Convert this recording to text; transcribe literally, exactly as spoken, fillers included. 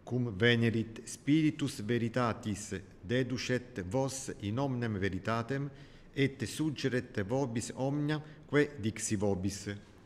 cum venerit Spiritus Veritatis deducet vos in omnem veritatem et suggeret vobis omnia quae dixi vobis.